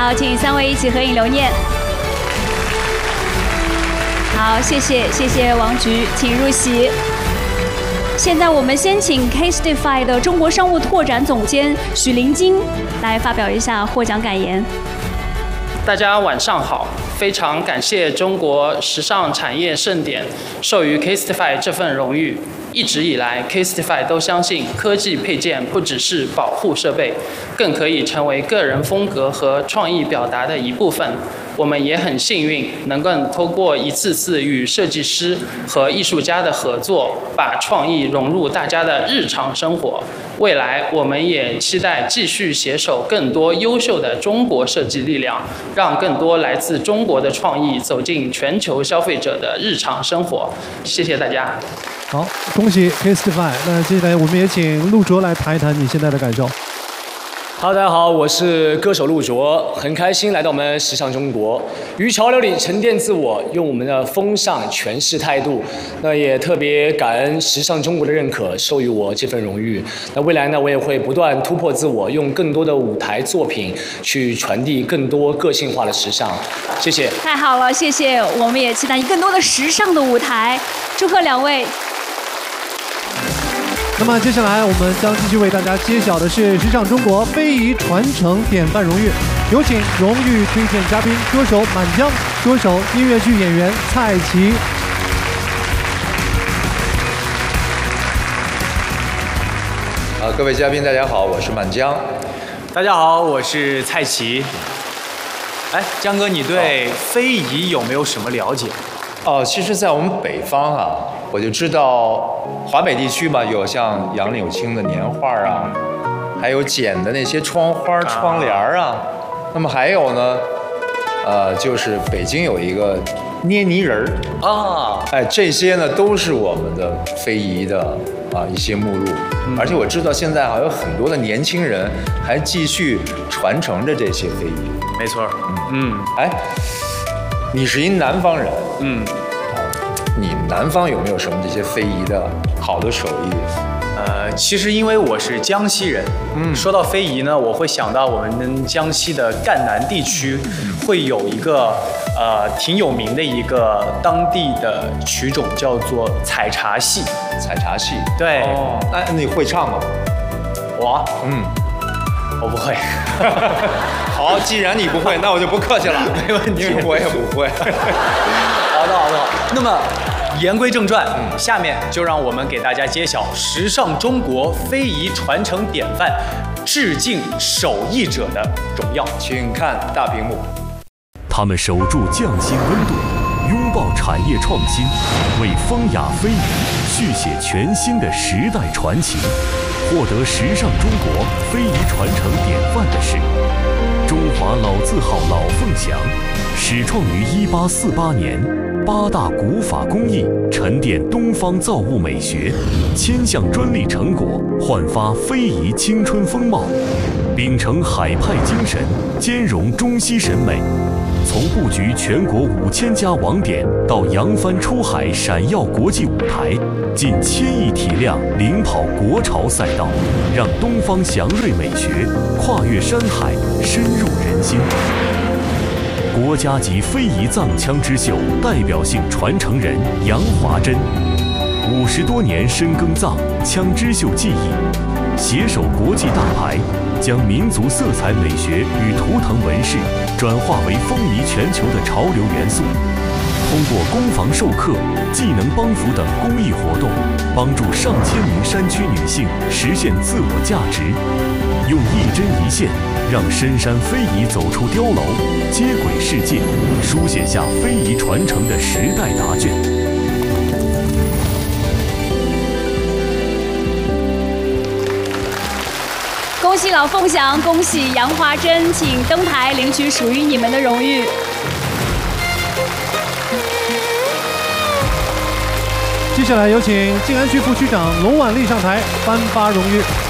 好，请3位一起合影留念。好，谢谢王局，请入席。现在我们先请 Casetify 的中国商务拓展总监许林金来发表一下获奖感言。 大家晚上好，非常感谢中国时尚产业盛典授予 Casetify 这份荣誉。一直以来 ，Casetify 都相信科技配件不只是保护设备，更可以成为个人风格和创意表达的一部分。我们也很幸运，能够通过一次次与设计师和艺术家的合作，把创意融入大家的日常生活。未来，我们也期待继续携手更多优秀的中国设计力量，让更多来自中国的创意走进全球消费者的日常生活。谢谢大家。 好，恭喜 Casetify。那接下来我们也请陆卓来谈一谈你现在的感受。 Hello， 大家好，我是歌手陆卓，很开心来到我们时尚中国，于潮流里沉淀自我，用我们的风尚诠释态度。那也特别感恩时尚中国的认可，授予我这份荣誉。那未来呢，我也会不断突破自我，用更多的舞台作品去传递更多个性化的时尚。谢谢。 太好了，谢谢。我们也期待更多的时尚的舞台。祝贺2位。 那么接下来我们将继续为大家揭晓的是时尚中国非遗传承典范荣誉，有请荣誉推荐嘉宾歌手满江、歌手音乐剧演员蔡奇。 各位嘉宾大家好，我是满江。 大家好，我是蔡奇。哎，江哥，你对非遗有没有什么了解？ 其实，在我们北方啊，我就知道华北地区嘛，有像杨柳青的年画啊，还有剪的那些窗花、窗帘啊。那么还有呢，就是北京有一个捏泥人儿啊，哎，这些呢都是我们的非遗的一些目录。而且我知道现在好像有很多的年轻人还继续传承着这些非遗。 没错， 哎。你是一南方人，你南方有没有什么这些非遗的好的手艺？ 其实因为我是江西人，说到非遗呢，我会想到我们江西的赣南地区会有一个挺有名的一个当地的曲种，叫做采茶戏。 采茶戏， 对。 那你会唱吗？ 我不会。 好，既然你不会，那我就不客气了。 没问题， 我也不会。 好的。那么言归正传，下面就让我们给大家揭晓时尚中国非遗传承典范，致敬手艺者的荣耀。 请看大屏幕。 他们守住匠心温度，拥抱产业创新，为风雅非遗续写全新的时代传奇。获得时尚中国非遗传承典范的是中华老字号老凤祥，始创于1848年，8大古法工艺沉淀东方造物美学，1000项专利成果焕发非遗青春风貌，秉承海派精神，兼容中西审美。从布局全国5000家网点到扬帆出海闪耀国际舞台，近1000亿体量领跑国潮赛道，让东方祥瑞美学跨越山海，深入人心。国家级非遗藏枪织秀代表性传承人杨华珍，50多年深耕藏枪织秀技艺，携手国际大牌，将民族色彩美学与图腾纹饰转化为风靡全球的潮流元素。通过工坊授课、技能帮扶等公益活动，帮助上千名山区女性实现自我价值。用一针一线，让深山非遗走出碉楼，接轨世界，书写下非遗传承的时代答卷。 恭喜老凤祥，恭喜杨华珍，请登台领取属于你们的荣誉。 接下来有请静安区副区长龙婉丽上台颁发荣誉。